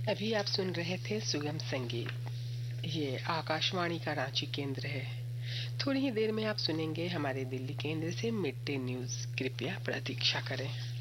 अभी आप सुन रहे थे सुगम संगीत। ये आकाशवाणी का रांची केंद्र है। थोड़ी ही देर में आप सुनेंगे हमारे दिल्ली केंद्र से मिड डे न्यूज। कृपया प्रतीक्षा करें।